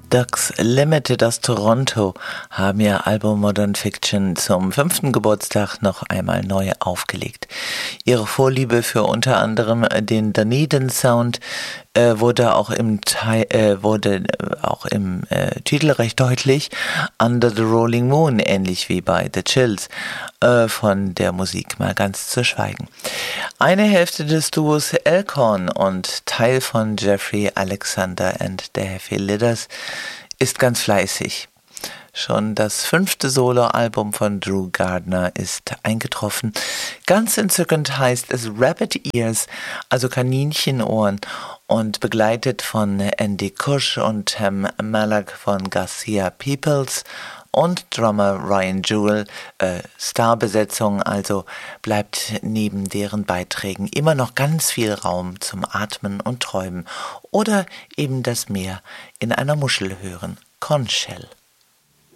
Ducks Limited aus Toronto haben ihr Album Modern Fiction zum 5. Geburtstag noch einmal neu aufgelegt. Ihre Vorliebe für unter anderem den Dunedin Sound wurde auch im Titel recht deutlich. Under the Rolling Moon, ähnlich wie bei The Chills, von der Musik mal ganz zu schweigen. Eine Hälfte des Duos Elkhorn und Teil von Jeffrey Alexander and the Heavy Lidders ist ganz fleißig. Schon das 5. Soloalbum von Drew Gardner ist eingetroffen. Ganz entzückend heißt es Rabbit Ears, also Kaninchenohren, und begleitet von Andy Kusch und Tam Malak von Garcia Peoples und Drummer Ryan Jewell. Starbesetzung, also bleibt neben deren Beiträgen immer noch ganz viel Raum zum Atmen und Träumen oder eben das Meer in einer Muschel hören. Conch Shell.